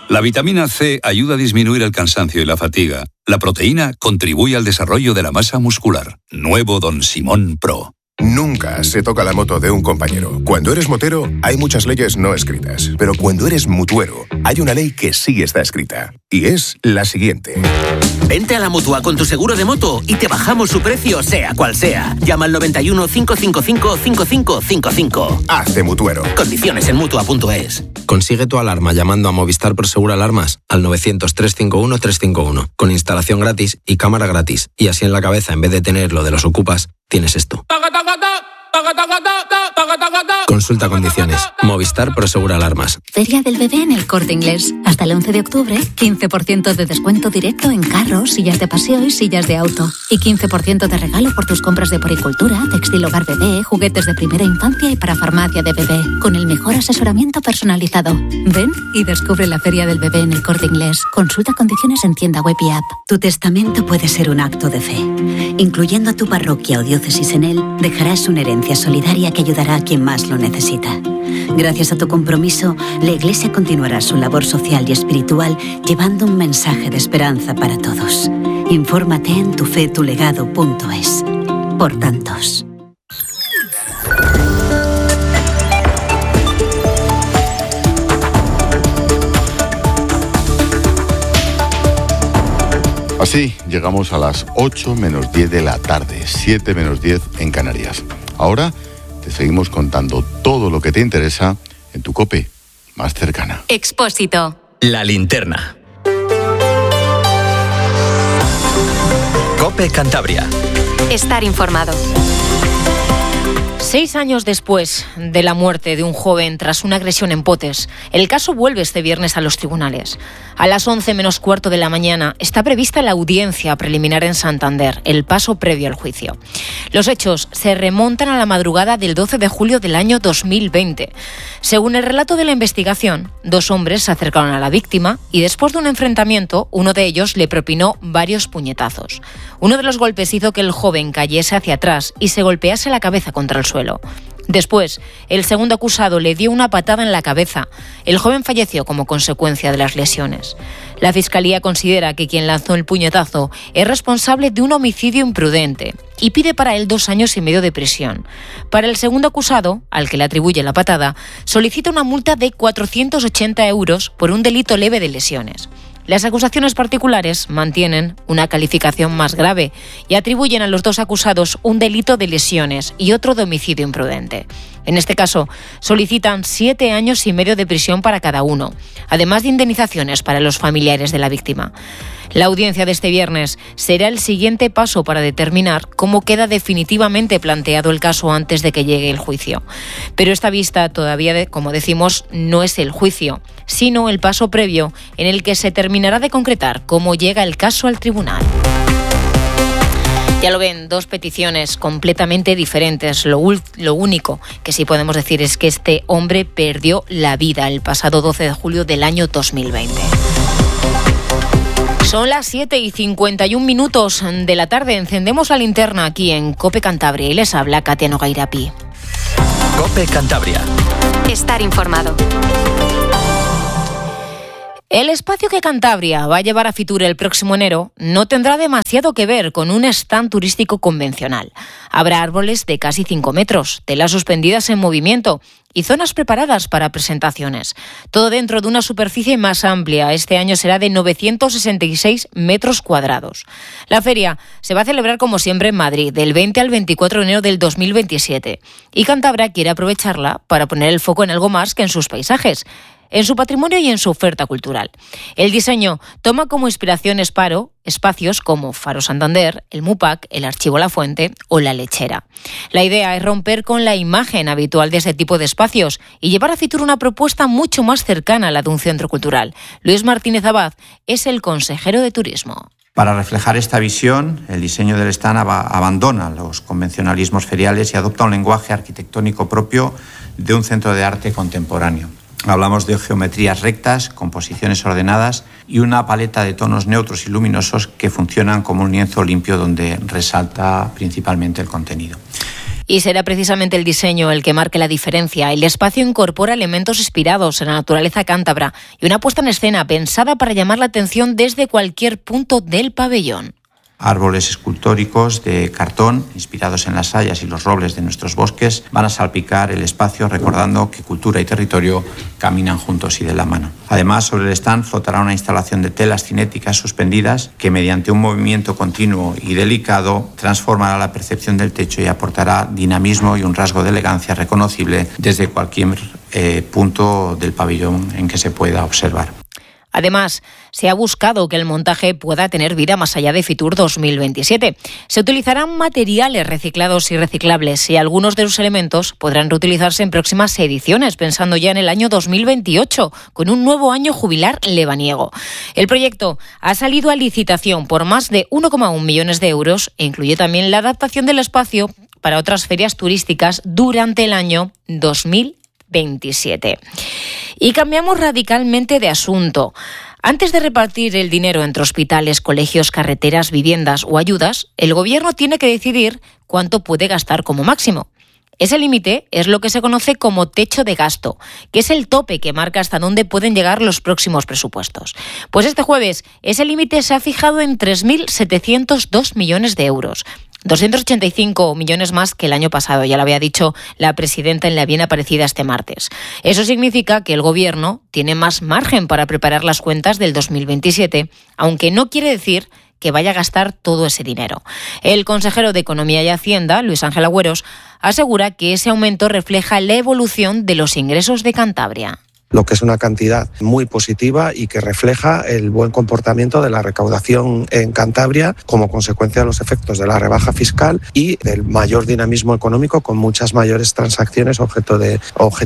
La vitamina C ayuda a disminuir el cansancio y la fatiga. La proteína contribuye al desarrollo de la masa muscular. Nuevo Don Simón Pro. Nunca se toca la moto de un compañero. Cuando eres motero, hay muchas leyes no escritas. Pero cuando eres mutuero, hay una ley que sí está escrita. Y es la siguiente. Vente a la Mutua con tu seguro de moto y te bajamos su precio, sea cual sea. Llama al 91 555 5555. Hazte mutuero. Condiciones en Mutua.es. Consigue tu alarma llamando a Movistar Prosegur Alarmas al 900 351 351. Con instalación gratis y cámara gratis. Y así en la cabeza, en vez de tener lo de los ocupas, tienes esto. Consulta condiciones. Movistar Prosegur Alarmas. Feria del Bebé en El Corte Inglés. Hasta el 11 de octubre, 15% de descuento directo en carros, sillas de paseo y sillas de auto. Y 15% de regalo por tus compras de poricultura, textil hogar bebé, juguetes de primera infancia y para farmacia de bebé. Con el mejor asesoramiento personalizado. Ven y descubre la Feria del Bebé en El Corte Inglés. Consulta condiciones en tienda web y app. Tu testamento puede ser un acto de fe. Incluyendo a tu parroquia o diócesis en él, dejarás una herencia solidaria que ayudará a quien más lo necesita. Gracias a tu compromiso, la Iglesia continuará su labor social y espiritual llevando un mensaje de esperanza para todos. Infórmate en tufetulegado.es. Por tantos. Así llegamos a las 8 menos 10 de la tarde, 7 menos 10 en Canarias. Ahora te seguimos contando todo lo que te interesa en tu COPE más cercana. Expósito. La linterna. COPE Cantabria. Estar informado. 6 años después de la muerte de un joven tras una agresión en Potes, el caso vuelve este viernes a los tribunales. A las 11 menos cuarto de la mañana está prevista la audiencia preliminar en Santander, el paso previo al juicio. Los hechos se remontan a la madrugada del 12 de julio del año 2020. Según el relato de la investigación, 2 hombres se acercaron a la víctima y después de un enfrentamiento, uno de ellos le propinó varios puñetazos. Uno de los golpes hizo que el joven cayese hacia atrás y se golpease la cabeza contra el suelo. Después, el segundo acusado le dio una patada en la cabeza. El joven falleció como consecuencia de las lesiones. La Fiscalía considera que quien lanzó el puñetazo es responsable de un homicidio imprudente y pide para él 2 años y medio de prisión. Para el segundo acusado, al que le atribuye la patada, solicita una multa de 480 euros por un delito leve de lesiones. Las acusaciones particulares mantienen una calificación más grave y atribuyen a los 2 acusados un delito de lesiones y otro de homicidio imprudente. En este caso, solicitan 7 años y medio de prisión para cada uno, además de indemnizaciones para los familiares de la víctima. La audiencia de este viernes será el siguiente paso para determinar cómo queda definitivamente planteado el caso antes de que llegue el juicio. Pero esta vista todavía, como decimos, no es el juicio, sino el paso previo en el que se terminará de concretar cómo llega el caso al tribunal. Ya lo ven, 2 peticiones completamente diferentes. Lo único que sí podemos decir es que este hombre perdió la vida el pasado 12 de julio del año 2020. Son las 7:51 de la tarde. Encendemos la linterna aquí en COPE Cantabria y les habla Katia Nogairapi. COPE Cantabria. Estar informado. El espacio que Cantabria va a llevar a Fitur el próximo enero no tendrá demasiado que ver con un stand turístico convencional. Habrá árboles de casi 5 metros, telas suspendidas en movimiento y zonas preparadas para presentaciones. Todo dentro de una superficie más amplia. Este año será de 966 metros cuadrados. La feria se va a celebrar como siempre en Madrid, del 20 al 24 de enero del 2027. Y Cantabria quiere aprovecharla para poner el foco en algo más que en sus paisajes, en su patrimonio y en su oferta cultural. El diseño toma como inspiración espacios como Faro Santander, el MUPAC, el Archivo La Fuente o La Lechera. La idea es romper con la imagen habitual de este tipo de espacios y llevar a Fitur una propuesta mucho más cercana a la de un centro cultural. Luis Martínez Abad es el consejero de Turismo. Para reflejar esta visión, el diseño del stand abandona los convencionalismos feriales y adopta un lenguaje arquitectónico propio de un centro de arte contemporáneo. Hablamos de geometrías rectas, composiciones ordenadas y una paleta de tonos neutros y luminosos que funcionan como un lienzo limpio donde resalta principalmente el contenido. Y será precisamente el diseño el que marque la diferencia. El espacio incorpora elementos inspirados en la naturaleza cántabra y una puesta en escena pensada para llamar la atención desde cualquier punto del pabellón. Árboles escultóricos de cartón, inspirados en las hayas y los robles de nuestros bosques, van a salpicar el espacio recordando que cultura y territorio caminan juntos y de la mano. Además, sobre el stand flotará una instalación de telas cinéticas suspendidas que, mediante un movimiento continuo y delicado, transformará la percepción del techo y aportará dinamismo y un rasgo de elegancia reconocible desde cualquier punto del pabellón en que se pueda observar. Además, se ha buscado que el montaje pueda tener vida más allá de Fitur 2027. Se utilizarán materiales reciclados y reciclables y algunos de sus elementos podrán reutilizarse en próximas ediciones, pensando ya en el año 2028, con un nuevo año jubilar lebaniego. El proyecto ha salido a licitación por más de 1,1 millones de euros e incluye también la adaptación del espacio para otras ferias turísticas durante el año 2027. Y cambiamos radicalmente de asunto. Antes de repartir el dinero entre hospitales, colegios, carreteras, viviendas o ayudas, el Gobierno tiene que decidir cuánto puede gastar como máximo. Ese límite es lo que se conoce como techo de gasto, que es el tope que marca hasta dónde pueden llegar los próximos presupuestos. Pues este jueves ese límite se ha fijado en 3.702 millones de euros. 285 millones más que el año pasado, ya lo había dicho la presidenta en la bien aparecida este martes. Eso significa que el Gobierno tiene más margen para preparar las cuentas del 2027, aunque no quiere decir que vaya a gastar todo ese dinero. El consejero de Economía y Hacienda, Luis Ángel Agüeros, asegura que ese aumento refleja la evolución de los ingresos de Cantabria. Lo que es una cantidad muy positiva y que refleja el buen comportamiento de la recaudación en Cantabria como consecuencia de los efectos de la rebaja fiscal y del mayor dinamismo económico con muchas mayores transacciones objeto de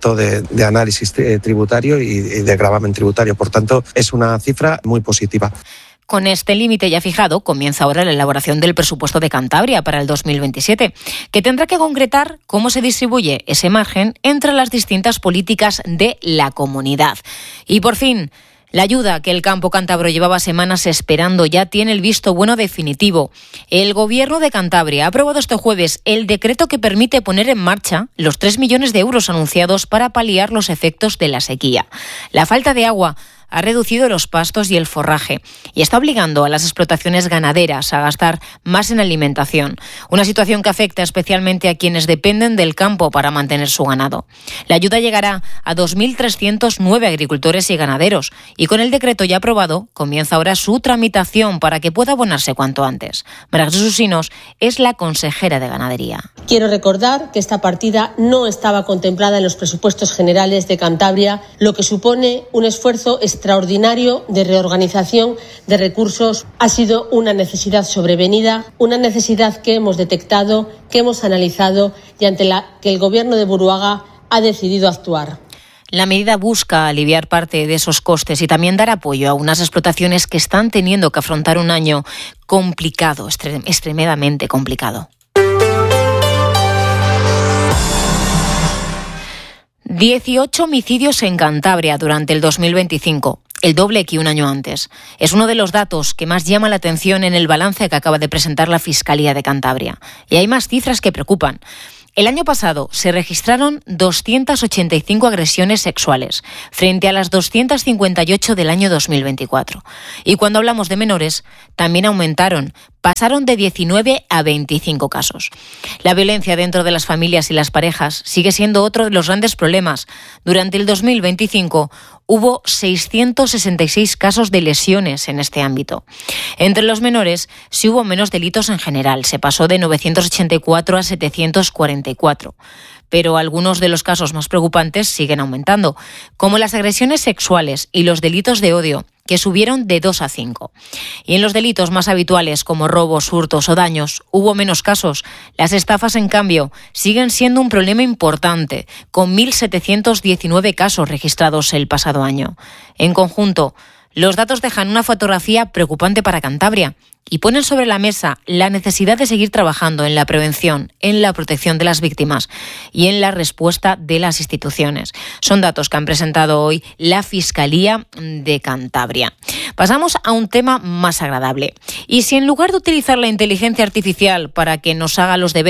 análisis tributario y de gravamen tributario. Por tanto, es una cifra muy positiva. Con este límite ya fijado, comienza ahora la elaboración del presupuesto de Cantabria para el 2027, que tendrá que concretar cómo se distribuye ese margen entre las distintas políticas de la comunidad. Y por fin, la ayuda que el campo cántabro llevaba semanas esperando ya tiene el visto bueno definitivo. El Gobierno de Cantabria ha aprobado este jueves el decreto que permite poner en marcha los 3 millones de euros anunciados para paliar los efectos de la sequía. La falta de agua ha reducido los pastos y el forraje y está obligando a las explotaciones ganaderas a gastar más en alimentación, una situación que afecta especialmente a quienes dependen del campo para mantener su ganado. La ayuda llegará a 2.309 agricultores y ganaderos y con el decreto ya aprobado comienza ahora su tramitación para que pueda abonarse cuanto antes. María Jesús Sinos es la consejera de Ganadería. Quiero recordar que esta partida no estaba contemplada en los presupuestos generales de Cantabria, lo que supone un esfuerzo extraordinario de reorganización de recursos. Ha sido una necesidad sobrevenida, una necesidad que hemos detectado, que hemos analizado y ante la que el Gobierno de Buruaga ha decidido actuar. La medida busca aliviar parte de esos costes y también dar apoyo a unas explotaciones que están teniendo que afrontar un año complicado, extremadamente complicado. 18 homicidios en Cantabria durante el 2025, el doble que un año antes. Es uno de los datos que más llama la atención en el balance que acaba de presentar la Fiscalía de Cantabria. Y hay más cifras que preocupan. El año pasado se registraron 285 agresiones sexuales, frente a las 258 del año 2024. Y cuando hablamos de menores, también aumentaron, pasaron de 19 a 25 casos. La violencia dentro de las familias y las parejas sigue siendo otro de los grandes problemas. Durante el 2025 hubo 666 casos de lesiones en este ámbito. Entre los menores sí hubo menos delitos en general, se pasó de 984 a 744. Pero algunos de los casos más preocupantes siguen aumentando, como las agresiones sexuales y los delitos de odio, que subieron de 2 a 5. Y en los delitos más habituales, como robos, hurtos o daños, hubo menos casos. Las estafas, en cambio, siguen siendo un problema importante, con 1.719 casos registrados el pasado año. En conjunto, los datos dejan una fotografía preocupante para Cantabria y ponen sobre la mesa la necesidad de seguir trabajando en la prevención, en la protección de las víctimas y en la respuesta de las instituciones. Son datos que han presentado hoy la Fiscalía de Cantabria. Pasamos a un tema más agradable. Y si en lugar de utilizar la inteligencia artificial para que nos haga los deberes,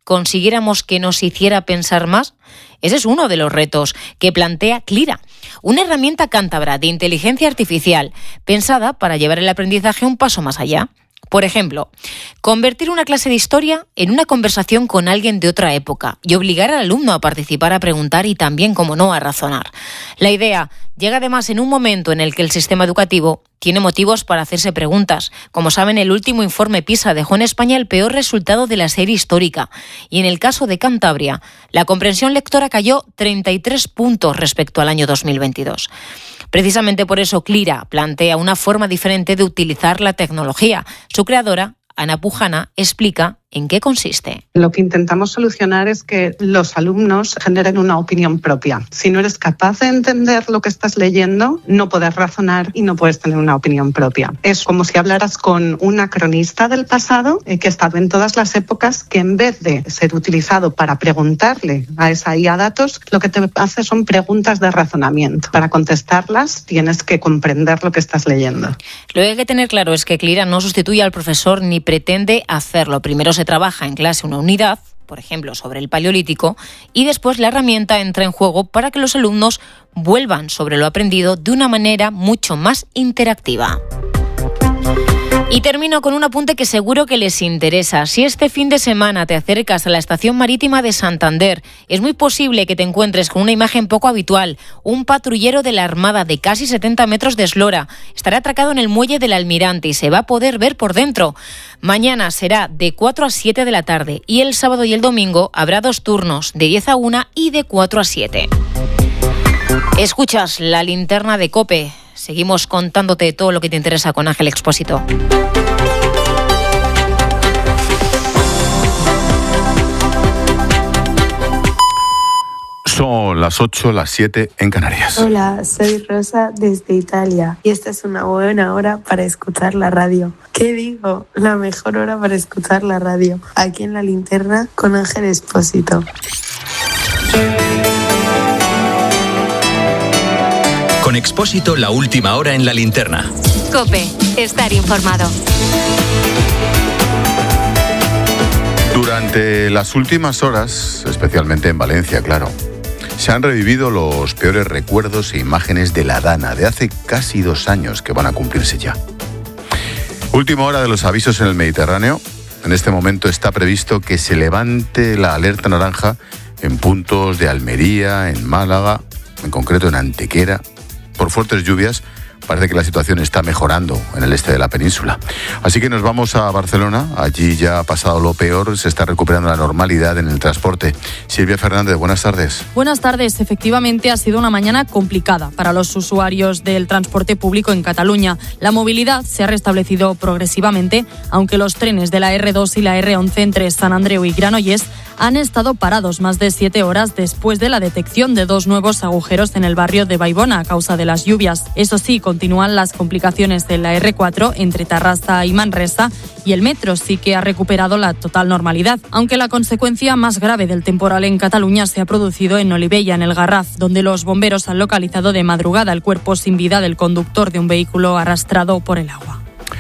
consiguiéramos que nos hiciera pensar más? Ese es uno de los retos que plantea Clira, una herramienta cántabra de inteligencia artificial pensada para llevar el aprendizaje un paso más allá. Por ejemplo, convertir una clase de historia en una conversación con alguien de otra época y obligar al alumno a participar, a preguntar y también, como no, a razonar. La idea llega además en un momento en el que el sistema educativo tiene motivos para hacerse preguntas. Como saben, el último informe PISA dejó en España el peor resultado de la serie histórica. Y en el caso de Cantabria, la comprensión lectora cayó 33 puntos respecto al año 2022. Precisamente por eso Clira plantea una forma diferente de utilizar la tecnología. Su creadora, Ana Pujana, explica en qué consiste. Lo que intentamos solucionar es que los alumnos generen una opinión propia. Si no eres capaz de entender lo que estás leyendo, no puedes razonar y no puedes tener una opinión propia. Es como si hablaras con una cronista del pasado que ha estado en todas las épocas, que en vez de ser utilizado para preguntarle a esa IA datos, lo que te hace son preguntas de razonamiento. Para contestarlas tienes que comprender lo que estás leyendo. Lo que hay que tener claro es que Clira no sustituye al profesor ni pretende hacerlo. Primero se trabaja en clase una unidad, por ejemplo, sobre el Paleolítico, y después la herramienta entra en juego para que los alumnos vuelvan sobre lo aprendido de una manera mucho más interactiva. Y termino con un apunte que seguro que les interesa. Si este fin de semana te acercas a la estación marítima de Santander, es muy posible que te encuentres con una imagen poco habitual. Un patrullero de la Armada de casi 70 metros de eslora estará atracado en el muelle del Almirante y se va a poder ver por dentro. Mañana será de 4 a 7 de la tarde y el sábado y el domingo habrá 2 turnos, de 10 a 1 y de 4 a 7. Escuchas la linterna de COPE. Seguimos contándote todo lo que te interesa con Ángel Expósito. Son las 8, las 7 en Canarias. Hola, soy Rosa desde Italia y esta es una buena hora para escuchar la radio. ¿Qué digo? La mejor hora para escuchar la radio. Aquí en La Linterna con Ángel Expósito. Con Expósito, la última hora en La Linterna. COPE, estar informado. Durante las últimas horas, especialmente en Valencia, claro, se han revivido los peores recuerdos e imágenes de la Dana de hace casi 2 años que van a cumplirse ya. Última hora de los avisos en el Mediterráneo. En este momento está previsto que se levante la alerta naranja en puntos de Almería, en Málaga, en concreto en Antequera. Por fuertes lluvias, parece que la situación está mejorando en el este de la península. Así que nos vamos a Barcelona. Allí ya ha pasado lo peor, se está recuperando la normalidad en el transporte. Silvia Fernández, buenas tardes. Buenas tardes. Efectivamente, ha sido una mañana complicada para los usuarios del transporte público en Cataluña. La movilidad se ha restablecido progresivamente, aunque los trenes de la R2 y la R11 entre Sant Andreu y Granollers han estado parados más de 7 horas después de la detección de 2 nuevos agujeros en el barrio de Baibona a causa de las lluvias. Eso sí, continúan las complicaciones de la R4 entre Tarrasa y Manresa y el metro sí que ha recuperado la total normalidad, aunque la consecuencia más grave del temporal en Cataluña se ha producido en Olivella, en el Garraf, donde los bomberos han localizado de madrugada el cuerpo sin vida del conductor de un vehículo arrastrado por el agua.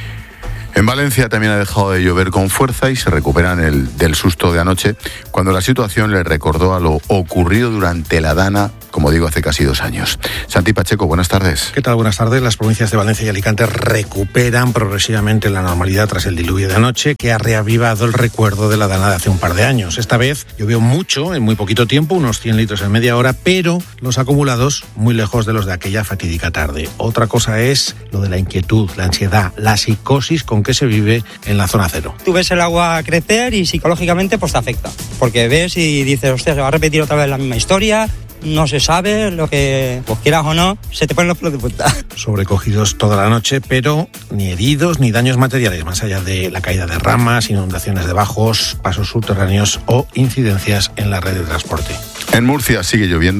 En Valencia también ha dejado de llover con fuerza y se recuperan del susto de anoche, cuando la situación les recordó a lo ocurrido durante la Dana, como digo, hace casi 2 años. Santi Pacheco, buenas tardes. ¿Qué tal? Buenas tardes. Las provincias de Valencia y Alicante recuperan progresivamente la normalidad tras el diluvio de anoche, que ha reavivado el recuerdo de la Dana de hace un par de años. Esta vez llovió mucho, en muy poquito tiempo, unos 100 litros en media hora, pero los acumulados muy lejos de los de aquella fatídica tarde. Otra cosa es lo de la inquietud, la ansiedad, la psicosis con que se vive en la zona cero. Tú ves el agua crecer y psicológicamente pues te afecta, porque ves y dices, hostia, se va a repetir otra vez la misma historia, no se sabe lo que, pues quieras o no, se te ponen los pelos de punta. Sobrecogidos toda la noche, pero ni heridos ni daños materiales, más allá de la caída de ramas, inundaciones de bajos, pasos subterráneos o incidencias en la red de transporte. En Murcia sigue lloviendo,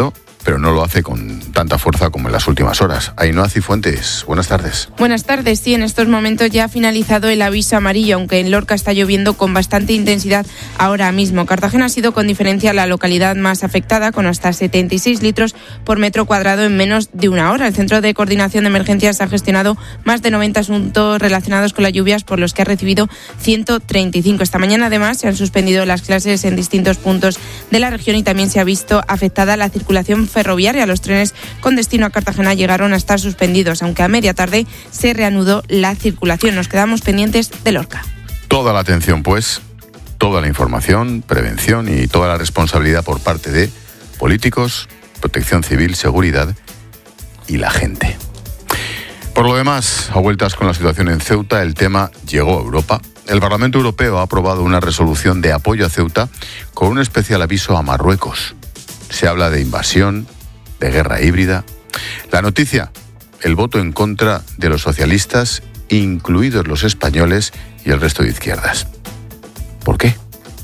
pero no lo hace con tanta fuerza como en las últimas horas. Ainhoa Cifuentes, buenas tardes. Buenas tardes. Sí, en estos momentos ya ha finalizado el aviso amarillo, aunque en Lorca está lloviendo con bastante intensidad ahora mismo. Cartagena ha sido con diferencia la localidad más afectada, con hasta 76 litros por metro cuadrado en menos de una hora. El Centro de Coordinación de Emergencias ha gestionado más de 90 asuntos relacionados con las lluvias, por los que ha recibido 135. Esta mañana, además, se han suspendido las clases en distintos puntos de la región y también se ha visto afectada la circulación ferroviaria. Los trenes con destino a Cartagena llegaron a estar suspendidos, aunque a media tarde se reanudó la circulación. Nos quedamos pendientes de Lorca. Toda la atención, pues, toda la información, prevención y toda la responsabilidad por parte de políticos, Protección Civil, seguridad y la gente. Por lo demás, a vueltas con la situación en Ceuta, el tema llegó a Europa. El Parlamento Europeo ha aprobado una resolución de apoyo a Ceuta con un especial aviso a Marruecos. Se habla de invasión, de guerra híbrida. La noticia, el voto en contra de los socialistas, incluidos los españoles y el resto de izquierdas. ¿Por qué?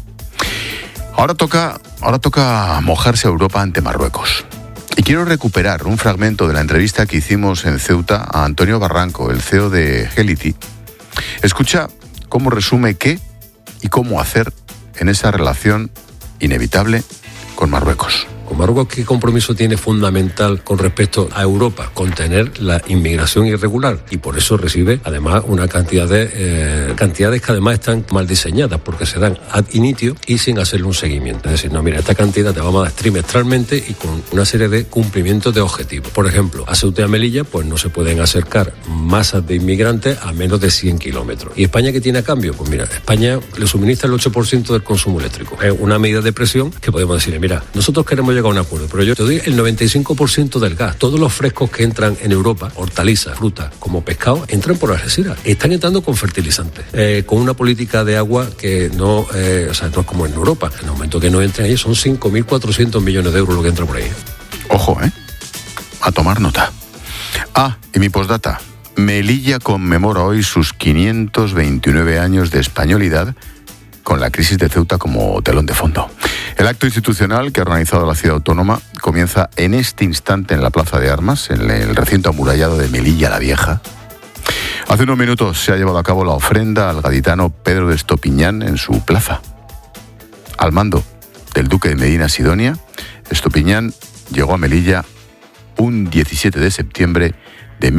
Ahora toca mojarse a Europa ante Marruecos. Y quiero recuperar un fragmento de la entrevista que hicimos en Ceuta a Antonio Barranco, el CEO de Gelity. Escucha cómo resume qué y cómo hacer en esa relación inevitable con Marruecos. Con Marruecos, ¿qué compromiso tiene fundamental con respecto a Europa? Contener la inmigración irregular, y por eso recibe además una cantidad de cantidades que además están mal diseñadas, porque se dan ad initio y sin hacerle un seguimiento. Es decir, no, mira, esta cantidad te vamos a dar trimestralmente y con una serie de cumplimientos de objetivos. Por ejemplo, a Ceuta y a Melilla pues no se pueden acercar masas de inmigrantes a menos de 100 kilómetros. ¿Y España qué tiene a cambio? Pues mira, España le suministra el 8% del consumo eléctrico. Es una medida de presión que podemos decirle, mira, nosotros queremos llegar a un acuerdo, pero yo te doy el 95% del gas. Todos los frescos que entran en Europa, hortalizas, frutas, como pescado, entran por Algeciras. Están entrando con fertilizantes, con una política de agua que no es como en Europa. En el momento que no entren ahí son 5.400 millones de euros lo que entra por ahí. Ojo, a tomar nota. Y mi postdata. Melilla conmemora hoy sus 529 años de españolidad, con la crisis de Ceuta como telón de fondo. El acto institucional que ha organizado la ciudad autónoma comienza en este instante en la Plaza de Armas, en el recinto amurallado de Melilla la Vieja. Hace unos minutos se ha llevado a cabo la ofrenda al gaditano Pedro de Estopiñán en su plaza. Al mando del duque de Medina Sidonia, Estopiñán llegó a Melilla un 17 de septiembre de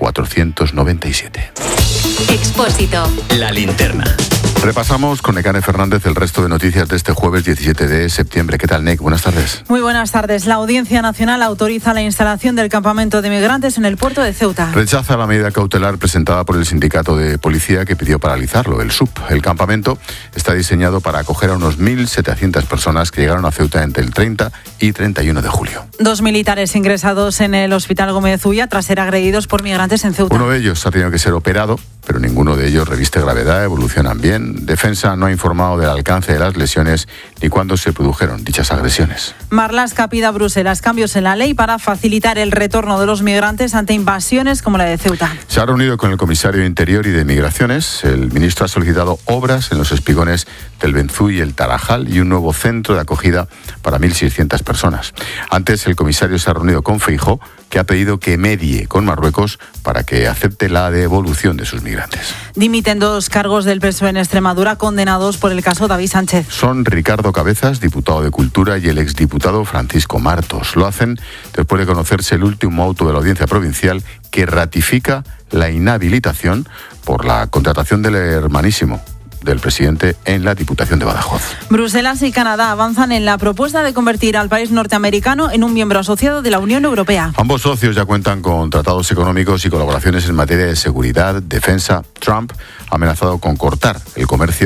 1497. Expósito. La linterna. Repasamos con Nekane Fernández el resto de noticias de este jueves 17 de septiembre. ¿Qué tal, Nek? Buenas tardes. Muy buenas tardes. La Audiencia Nacional autoriza la instalación del campamento de migrantes en el puerto de Ceuta. Rechaza la medida cautelar presentada por el sindicato de policía que pidió paralizarlo, el SUP. El campamento está diseñado para acoger a unos 1.700 personas que llegaron a Ceuta entre el 30 y 31 de julio. 2 militares ingresados en el Hospital Gómez Ulla tras ser agredidos por migrantes en Ceuta. Uno de ellos ha tenido que ser operado, pero ninguno de ellos reviste gravedad, evolucionan bien. Defensa no ha informado del alcance de las lesiones ni cuándo se produjeron dichas agresiones. Marlaska pide a Bruselas cambios en la ley para facilitar el retorno de los migrantes ante invasiones como la de Ceuta. Se ha reunido con el comisario de Interior y de Migraciones. El ministro ha solicitado obras en los espigones del Benzú y el Tarajal y un nuevo centro de acogida para 1.600 personas. Antes, el comisario se ha reunido con Feijóo, que ha pedido que medie con Marruecos para que acepte la devolución de sus migrantes. Dimiten 2 cargos del PSOE en Extremadura condenados por el caso David Sánchez. Son Ricardo Cabezas, diputado de Cultura, y el exdiputado Francisco Martos. Lo hacen después de conocerse el último auto de la Audiencia Provincial que ratifica la inhabilitación por la contratación del hermanísimo del presidente en la Diputación de Badajoz. Bruselas y Canadá avanzan en la propuesta de convertir al país norteamericano en un miembro asociado de la Unión Europea. Ambos socios ya cuentan con tratados económicos y colaboraciones en materia de seguridad, defensa. Trump ha amenazado con cortar el comercio